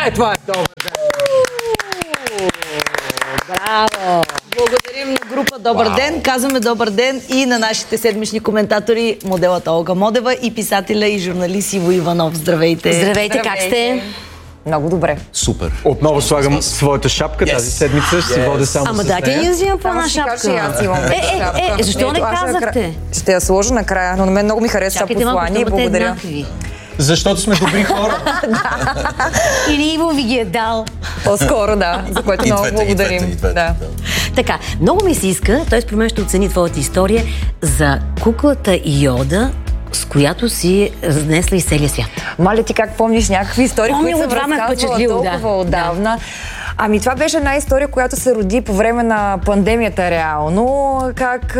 Това е добър ден! Браво! Благодарим на група Добър ден. Казваме добър ден и на нашите седмични коментатори, моделата Олга Модева и писателя и журналист Иво Иванов. Здравейте! Здравейте, как сте? Много добре. Супер. Отново слагам своята шапка тази седмица. Ще си водя само Ама с дайте нея. ни да взимам по-на шапка. Защо не казахте? Ще я сложа накрая, но на мен много ми хареса това послание и благодаря. Защото сме добри хора. Или Иво ви ги е дал. По-скоро, да, за което много благодарим. Да. Така, много ми се иска, т.е. при мен ще оцени твоята история за куклата Йода, с която си разнесла из целия свят. Маля, ти как помниш някакви истории, които съм разказвала толкова отдавна? Ами това беше една история, която се роди по време на пандемията реално. Как...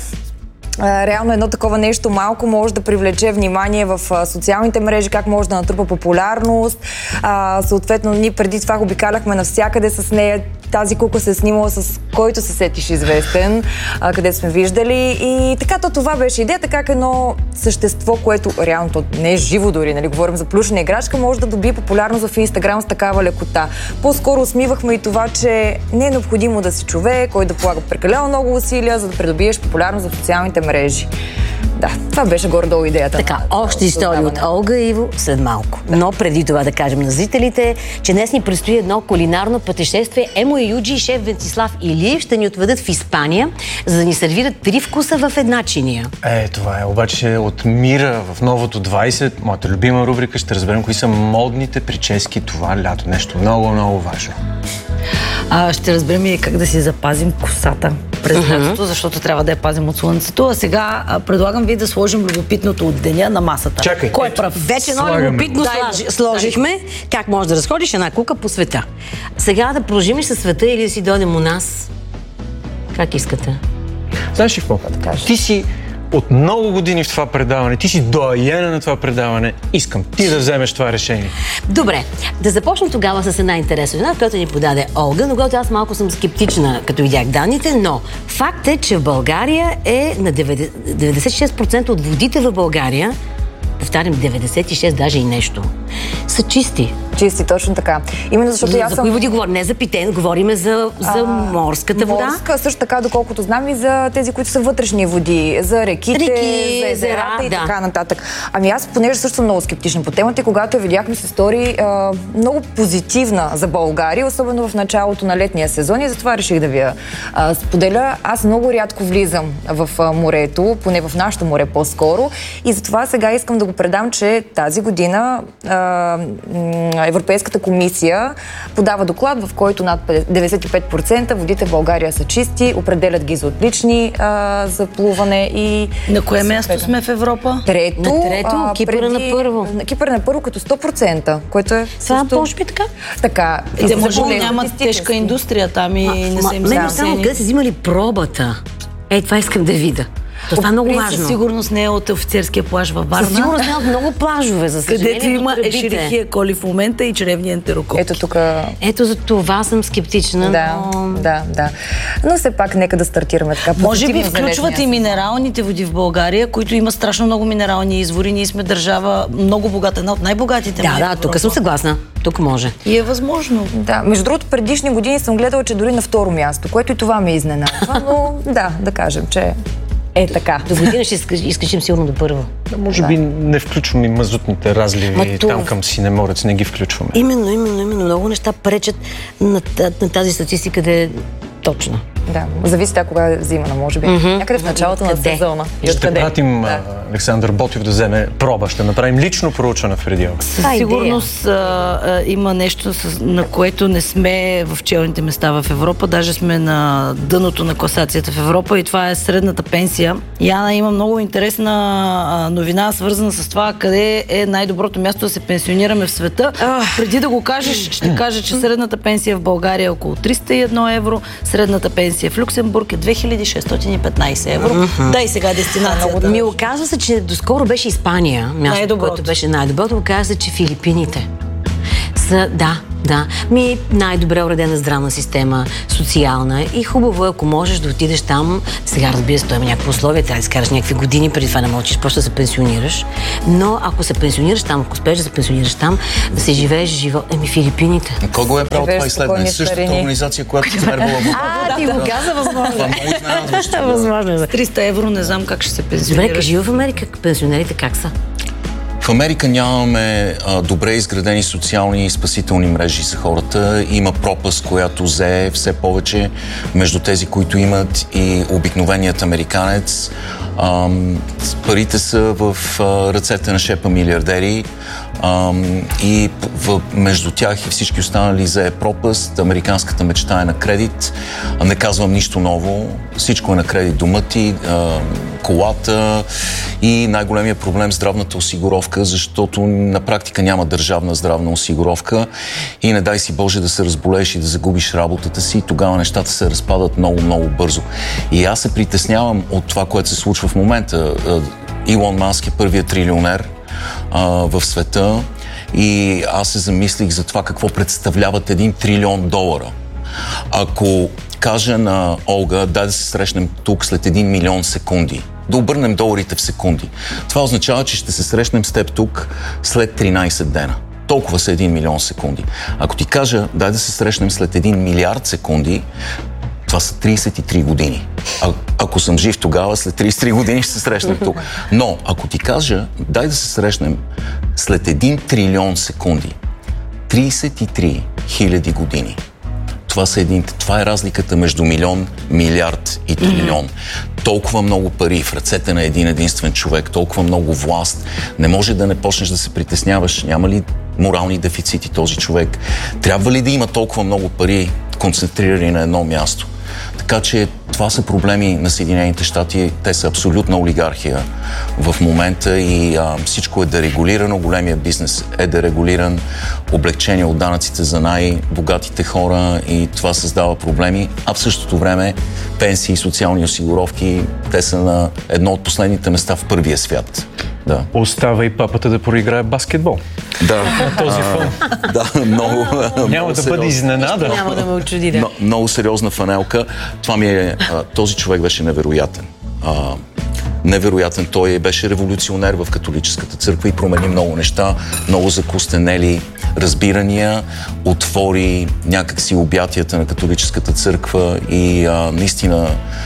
реално едно такова нещо малко може да привлече внимание в социалните мрежи, как може да натрупа популярност. Съответно, ние преди това обикаляхме навсякъде с нея. Тази кукла се е снимала с който се сетиш известен, къде сме виждали. И така, това беше идеята, как едно същество, което реално то не е живо дори, нали, говорим за плюшена играчка, може да добие популярност в Инстаграм с такава лекота. По-скоро усмивахме и това, че не е необходимо да си човек, който да полага прекалено много усилия, за да придобиеш популярност в социалните мрежи. Да, това беше горе-долу идеята. Така, още история от Олга и Иво след малко. Да. Но преди това да кажем на зрителите, че днес ни предстои едно кулинарно пътешествие. Емо и Юджи и шеф Венцислав Илиев ще ни отведат в Испания, за да ни сервират 3 вкуса в една чиния. Това е обаче от мира в новото 20, моята любима рубрика, ще разберем кои са модните прически това лято. Нещо много, много важно. Ще разберем и как да си запазим косата през лятото, защото трябва да я пазим от слънцето. А сега предлагам ви да сложим любопитното от деня на масата. Чакай. Кой е прав? Вече едно любопитно сложихме. Как можеш да разходиш една кука по света. Сега да продължим ли със света или да си дойдем у нас? Как искате? Знаеш ли какво? Ти си от много години в това предаване, ти си доайена на това предаване. Искам ти да вземеш това решение. Добре, да започнем тогава с една интересна новина, която ни подаде Олга, но когато аз малко съм скептична, като видях данните, но факт е, че в България е на 96% от водите в България, повтарям, 96 даже и нещо, са чисти. Чисти, точно така. Именно защото за кои води говорим? Не за питейна, говорим за морската вода. Морска, също така, доколкото знам и за тези, които са вътрешни води, за реките, за езерата и така нататък. Ами аз, понеже също съм много скептична по темата и когато я видях, ми се стори много позитивна за България, особено в началото на летния сезон и затова реших да ви я споделя. Аз много рядко влизам в морето, поне в нашето море по-скоро, и затова сега искам да го предам, че тази година Европейската комисия подава доклад, в който над 95% водите в България са чисти, определят ги за отлични за плуване и... На кое място сме в Европа? Трето. На трето, Кипър на първо. Кипър на първо като 100%, което е... Това може би така? Така. Те може би нямат тежка индустрия там и не са им вземени. Само къде са взимали пробата? Това искам да видя. Това е много важно. Със сигурност не е от офицерския плаж във Варна. Със сигурност не е от много плажове, за съжаление. Където има ешерихия коли в момента и чревния ентерокок. Ето тук... Ето за това съм скептична. Да. Но все пак нека да стартираме така. Може би включват и минералните води в България, които има страшно много минерални извори. Ние сме държава много богата, една от най-богатите. Да, тук съм съгласна. Тук може. И е възможно. Да, между другото, предишни години съм гледала, че дори на второ място, което и това ме изненадва, но да кажем, че е така. До година ще изкачим сигурно до първо. Може би не включваме и мазутните разливи там към Синеморец, не ги включваме. Именно. Много неща пречат на тази статистика да е точна. Да, зависи кога е взимана, може би. Някъде в началото на сезона. Ще пратим Александър Ботев да вземе проба. Ще направим лично проучване в пределка. Със сигурност има нещо, на което не сме в челните места в Европа. Даже сме на дъното на класацията в Европа и това е средната пенсия. Яна има много интересна новина, свързана с това къде е най-доброто място да се пенсионираме в света. Преди да го кажеш, ще кажа, че средната пенсия в България е около 301 евро, средната пенсия в Люксембург е 2615 евро. Дай сега дестинацията. Ми оказва се, че доскоро беше Испания. Мястото, което беше най-доброто. Оказва се, че Филипините са, Да. Най-добре уредена здравна система, социална и хубаво е, ако можеш да отидеш там. Сега, разбира се, той има някакви условия, трябва да изкараш някакви години, преди това не мълчиш, просто да се пенсионираш. Но ако се пенсионираш там, ако успееш да се пенсионираш там, да се живееш живот... Филипините. Кой го е правил това изследване? Същата организация, която измервала ти го каза, възможно. Възможно. 300 евро, не знам как ще се пенсионираш. Добре, кажи в Америка, пенсионерите как са? В Америка нямаме добре изградени социални и спасителни мрежи за хората. Има пропаст, която зее все повече между тези, които имат и обикновеният американец. Парите са в ръцете на шепа милиардери и между тях и всички останали зее пропаст. Американската мечта е на кредит. Не казвам нищо ново. Всичко е на кредит. Домът ти, колата и най-големия проблем здравната осигуровка, защото на практика няма държавна здравна осигуровка и не дай си Боже да се разболееш и да загубиш работата си, тогава нещата се разпадат много бързо. И аз се притеснявам от това, което се случва в момента. Илон Маск е първият трилионер в света и аз се замислих за това какво представляват $1 трилион. Ако кажа на Олга, дай да се срещнем тук след 1 милион секунди, да обърнем доларите в секунди, това означава, че ще се срещнем с теб тук след 13 дена. Толкова са 1 милион секунди. Ако ти кажа, дай да се срещнем след 1 милиард секунди, това са 33 години. Ако съм жив тогава, след 33 години ще се срещнем тук. Но, ако ти кажа, дай да се срещнем след 1 трилион секунди, 33 000 години. Това е разликата между милион, милиард и трилион. Толкова много пари в ръцете на един единствен човек, толкова много власт. Не може да не почнеш да се притесняваш. Няма ли морални дефицити този човек? Трябва ли да има толкова много пари концентрирани на едно място? Така че това са проблеми на Съединените щати. Те са абсолютна олигархия в момента и всичко е дерегулирано. Големия бизнес е дерегулиран. Облегчение от данъците за най-богатите хора и това създава проблеми. А в същото време пенсии и социални осигуровки, те са на едно от последните места в първия свят. Да. Остава и папата да проиграе баскетбол. Да. На този фон. Да, много. Няма да бъде изненада. Няма да ме очуди, да. Много сериозна фанелка. Този човек беше невероятен. Невероятен. Той беше революционер в католическата църква и промени много неща, много закостенели разбирания, отвори някакси обятията на католическата църква и наистина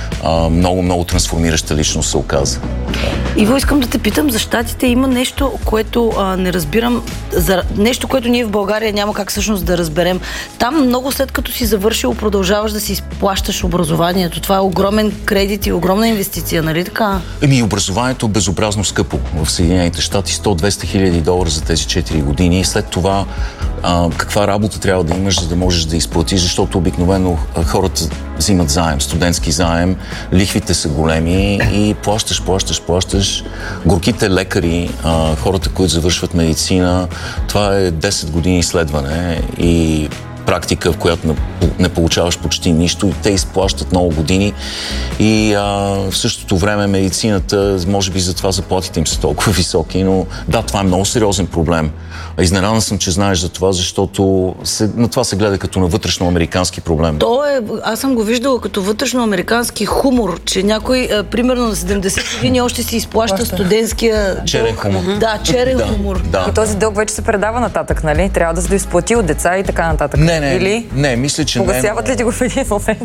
много трансформираща личност се оказа. Иво, искам да те питам, за щатите има нещо, което не разбирам, нещо, което ние в България няма как всъщност да разберем. Там много след като си завършил, продължаваш да си изплащаш образованието. Това е огромен кредит и огромна инвестиция, нали така? Образованието е безобразно скъпо в Съединените щати. $100-200 хиляди за тези 4 години. И след това каква работа трябва да имаш, за да можеш да изплатиш, защото обикновено хората взимат заем, студентски заем, лихвите са големи и плащаш. Горките лекари, хората, които завършват медицина, това е 10 години изследване и практика, в която не получаваш почти нищо и те изплащат много години и в същото време медицината, може би затова заплатите им са толкова високи, но да, това е много сериозен проблем. Изненадан съм, че знаеш за това, защото на това се гледа като на вътрешноамерикански проблем. Аз съм го виждала като вътрешноамерикански хумор, че някой, примерно на 70 години, още си изплаща студентския черен хумор. Да, черен хумор. Да. И този дълг вече се предава нататък, нали? Трябва да се доизплати от деца и така нататък. Не, мисля, че погасяват ли ти го в един момент?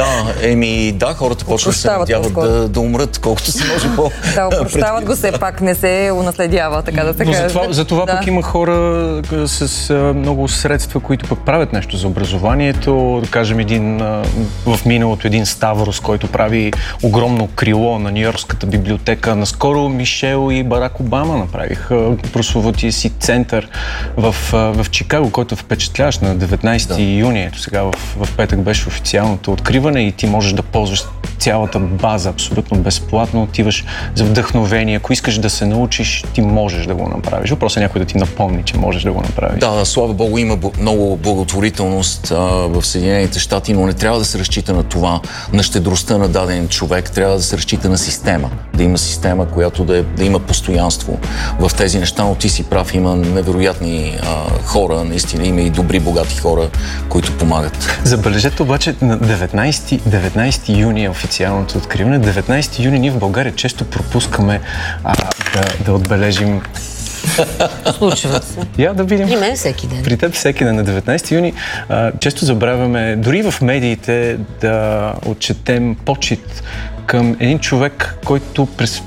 Да, хората почват да се надяват да умрат, колкото се може по... Да, опрощават го се пак, не се унаследява, така да се каже. За това пък има хора с много средства, които пък правят нещо за образованието. Да кажем, в миналото един Ставрос, който прави огромно крило на Нью-Йоркската библиотека. Наскоро Мишел и Барак Обама направиха прословутия си център в Чикаго, който е впечатляващ на 19 юни. Ето сега в петък беше официалното откриване и ти можеш да ползваш цялата база абсолютно безплатно, отиваш за вдъхновение. Ако искаш да се научиш, ти можеш да го направиш. Въпросът е някой да ти напомни, че можеш да го направиш. Да, слава Богу, има много благотворителност в Съединените щати, но не трябва да се разчита на това, на щедростта на даден човек. Трябва да се разчита на система. Да има система, която да има постоянство в тези неща, но ти си прав, има невероятни хора, наистина има и добри, богати хора, които помагат. Забележете обаче на 19 юни е официалното откриване. 19 юни ние в България често пропускаме да отбележим. Случва се. Я да видим. При мен всеки ден. При теб всеки ден на 19 юни. Често забравяме, дори в медиите, да отчетем почит към един човек, който през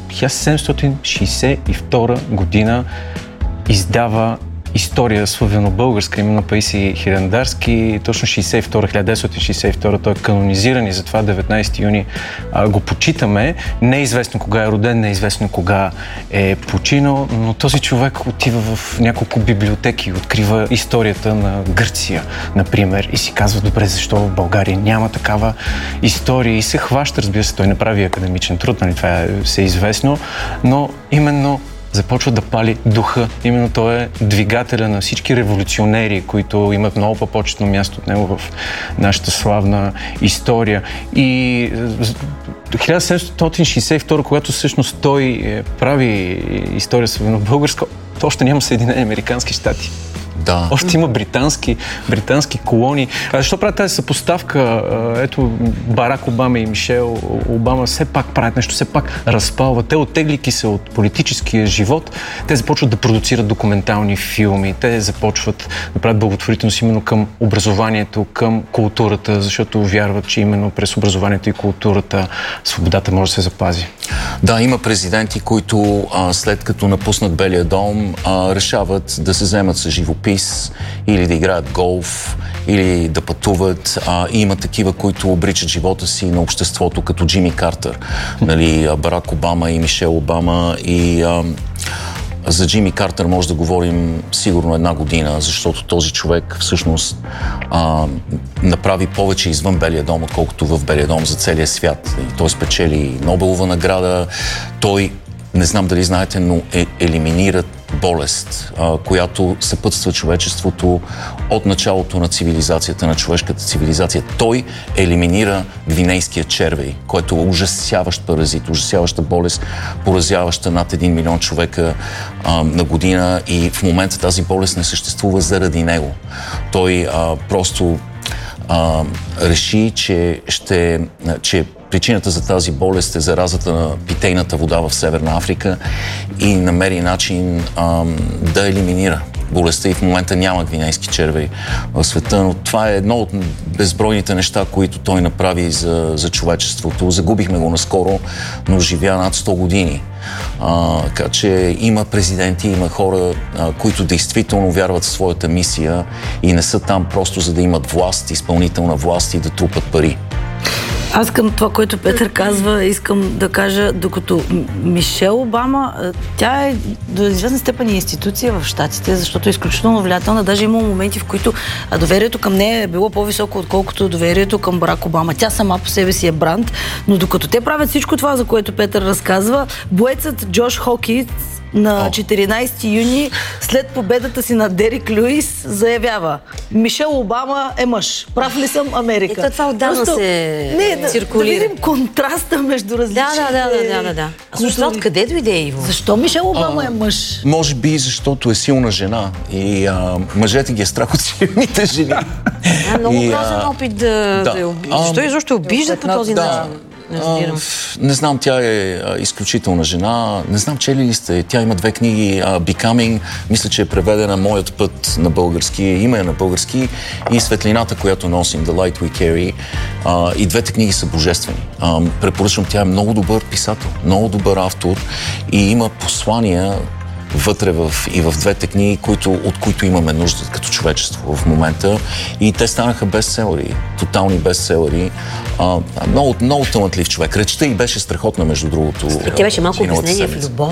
1762 година издава история славяно-българска, именно Паисий Хилендарски, точно 1962, той е канонизиран и затова 19 юни го почитаме. Не е известно кога е роден, не е известно кога е починал, но този човек отива в няколко библиотеки, открива историята на Гърция, например, и си казва, добре, защо в България няма такава история и се хваща, разбира се, той не прави академичен труд, нали, това е известно, но именно започва да пали духа. Именно той е двигателя на всички революционери, които имат много по-почетно място от него в нашата славна история. И 1762, когато всъщност той прави история славяно-българска, то още няма Съединени американски щати. Да. Още има британски колонии. Защо правят тази съпоставка? Ето, Барак Обама и Мишел Обама все пак правят нещо, все пак разпалват. Те, оттеглики се от политическия живот, те започват да продуцират документални филми, те започват да правят благотворителност именно към образованието, към културата, защото вярват, че именно през образованието и културата свободата може да се запази. Да, има президенти, които след като напуснат Белия дом, решават да се вземат с живопис или да играят голф, или да пътуват. Има такива, които обричат живота си на обществото, като Джимми Картер, нали, Барак Обама и Мишел Обама. И за Джимми Картер може да говорим сигурно една година, защото този човек всъщност направи повече извън Белия дом, отколкото в Белия дом за целия свят. И той спечели Нобелова награда. Той, не знам дали знаете, но елиминира болест, която съпътства човечеството от началото на цивилизацията, на човешката цивилизация. Той елиминира гвинейския червей, който е ужасяващ паразит, ужасяваща болест, поразяваща над 1 милион човека на година, и в момента тази болест не съществува заради него. Той просто реши, че причината за тази болест е заразата на питейната вода в Северна Африка и намери начин да елиминира болестта, и в момента няма гвинейски червей в света, но това е едно от безбройните неща, които той направи за човечеството. Загубихме го наскоро, но живя над 100 години. Така че има президенти, има хора, които действително вярват в своята мисия и не са там просто за да имат власт, изпълнителна власт и да трупат пари. Аз към това, което Петър казва, искам да кажа, докато Мишел Обама, тя е до известна степен институция в щатите, защото е изключително влиятелна. Даже има моменти, в които доверието към нея е било по-високо, отколкото доверието към Барак Обама. Тя сама по себе си е бранд, но докато те правят всичко това, за което Петър разказва, боецът Джош Хокинс на 14 юни, след победата си на Дерик Люис, заявява: Мишел Обама е мъж. Прав ли съм, Америка? Ето това отдавна се циркулира. Да видим контраста между различните... Да. Защо? Откъде дойде, Иво? Защо Мишел Обама е мъж? Може би защото е силна жена и мъжете ги е страх от силните жени. Много грозен опит да я обижда. Защо изобщо обиждат по този начин? Не знам, тя е изключителна жена. Не знам, чели ли сте. Тя има 2 книги. Becoming, мисля, че е преведена Моят път на български. Има я на български. И Светлината, която носим, The Light We Carry. И 2 книги са божествени. Препоръчвам, тя е много добър писател, много добър автор и има послания вътре и в 2 книги, от които имаме нужда като човечество в момента. И те станаха бестселери, тотални бестселери. Много талантлив човек. Речта й беше страхотна, между другото. Тя беше малко обяснение в любов.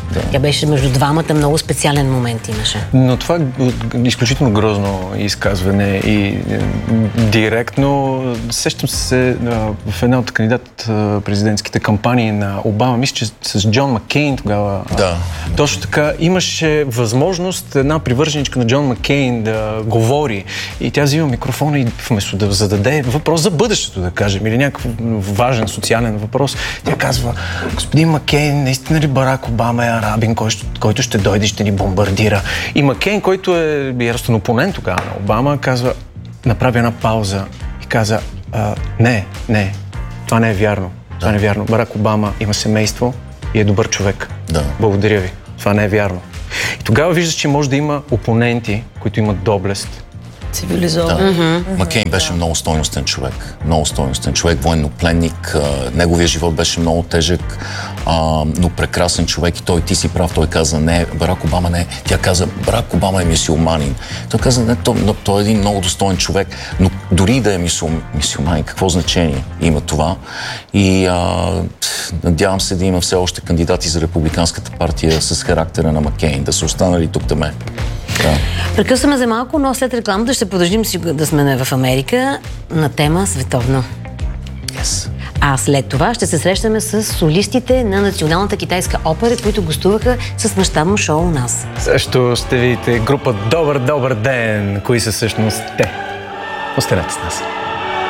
Тя беше между двамата, много специален момент имаше. Но това е изключително грозно изказване и директно. Сещам се в една от президентските кампании на Обама, мисля, че с Джон Маккейн тогава. Да. Точно така, имаше възможност една привърженичка на Джон Маккейн да говори и тя взима микрофона и вместо да зададе въпрос за бъдещето, да кажем, или някакъв важен социален въпрос, тя казва: господин Маккейн, наистина ли Барак Обама е арабин, който ще дойде и ще ни бомбардира? И Маккейн, който е яростен опонент тогава на Обама, казва, направи една пауза и каза: не, това не е вярно. Това не е вярно. Барак Обама има семейство и е добър човек. Да. Благодаря ви. Това не е вярно. И тогава виждаш, че може да има опоненти, които имат доблест. Цивилизован. Да. Маккейн беше много стойностен човек. Много стойностен човек, военнопленник. Неговия живот беше много тежък, но прекрасен човек. И ти си прав. Той каза: не, Барак Обама не. Тя каза: Барак Обама е мюсюлманин. Той каза: не, той е един много достоен човек. Но дори да е мюсюлманин, какво значение има това? И надявам се да има все още кандидати за Републиканската партия с характера на Маккейн, да са останали тук да ме. Да. Прекъсваме за малко, но след рекламата ще продължим да сме в Америка на тема световно. Yes. А след това ще се срещаме с солистите на Националната китайска опера, които гостуваха с мащабно шоу у нас. Също ще видите група Добър ден! Кои са всъщност те? Останете с нас.